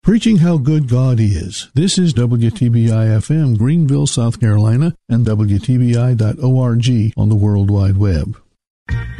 Preaching how good God is. This is WTBI-FM, Greenville, South Carolina, and WTBI.org on the World Wide Web.